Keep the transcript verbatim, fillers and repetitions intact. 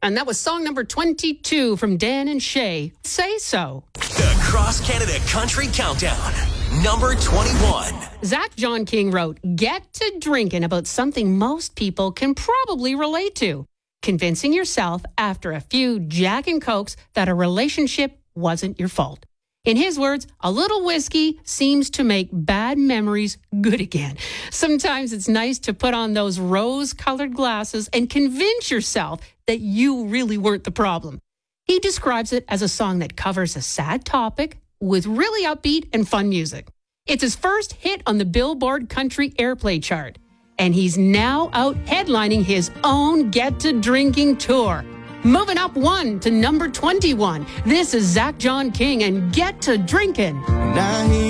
And that was song number twenty-two from Dan and Shay, Say So. The Cross Canada Country Countdown, number twenty-one. Zach John King wrote, "Get to drinking about something most people can probably relate to. Convincing yourself after a few Jack and Cokes that a relationship wasn't your fault." In his words, a little whiskey seems to make bad memories good again. Sometimes it's nice to put on those rose-colored glasses and convince yourself that you really weren't the problem. He describes it as a song that covers a sad topic with really upbeat and fun music. It's his first hit on the Billboard Country Airplay chart, and he's now out headlining his own Get to Drinking tour. Moving up one to number twenty-one, this is Zach John King and Get to Drinking. Now he